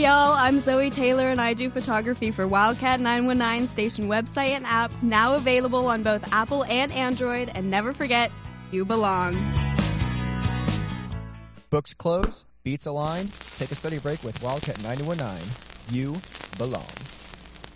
y'all. I'm Zoe Taylor, and I do photography for Wildcat 919 station website and app, now available on both Apple and Android. And never forget, you belong. Books closed, beats aligned. Take a study break with Wildcat 919. You belong.